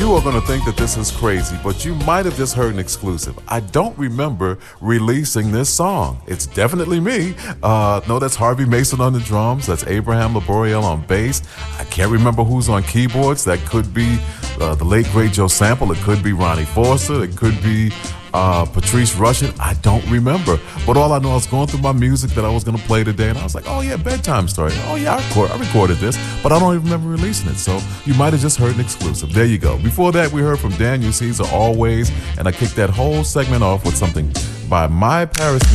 You are going to think that this is crazy, but you might have just heard an exclusive. I don't remember releasing this song. It's definitely me. No, that's Harvey Mason on the drums. That's Abraham Laboriel on bass. I can't remember who's on keyboards. That could be the late, great Joe Sample. It could be Ronnie Forster. It could be Patrice Rushen. I don't remember. But all I know, I was going through my music that I was going to play today, and I was like, oh yeah, bedtime story. Oh yeah, I recorded this, but I don't even remember releasing it. So you might have just heard an exclusive. There you go. Before that, we heard from Daniel Caesar, Always, and I kicked that whole segment off with something by My Paris